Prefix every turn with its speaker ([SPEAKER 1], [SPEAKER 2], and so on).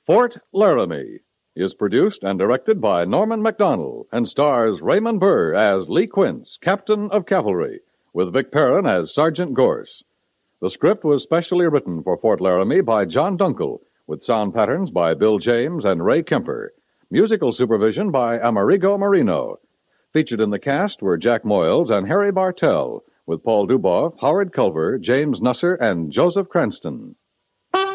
[SPEAKER 1] Fort Laramie is produced and directed by Norman MacDonald and stars Raymond Burr as Lee Quince, Captain of Cavalry, with Vic Perrin as Sergeant Gorse. The script was specially written for Fort Laramie by John Dunkel, with sound patterns by Bill James and Ray Kemper. Musical supervision by Amerigo Marino. Featured in the cast were Jack Moyles and Harry Bartell, with Paul Duboff, Howard Culver, James Nusser, and Joseph Cranston.